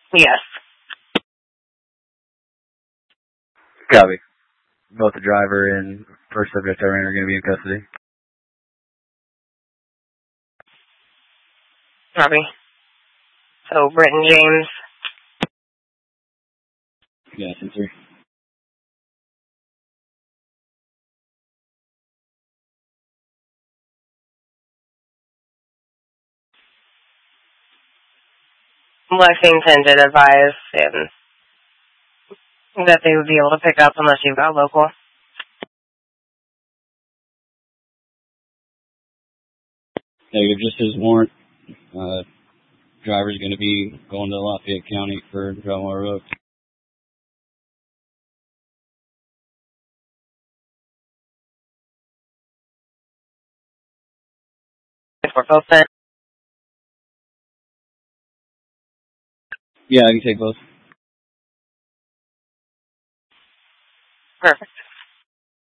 Yes. Copy. Both the driver and first subject are going to be in custody. Copy. So, Britton James. Yeah, 10-3. Lexington did advise him that they would be able to pick up unless you've got local. Negative, just his warrant. Driver's going to be going to Lafayette County for Drumore Road. For both then. Yeah, I can take both. Perfect.